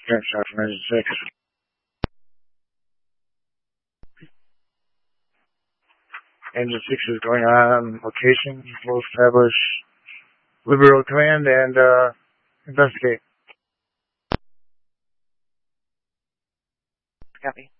Thanks, Sergeant Engine 6. Engine 6 is going on location. We'll establish Liberal Command and investigate. Copy.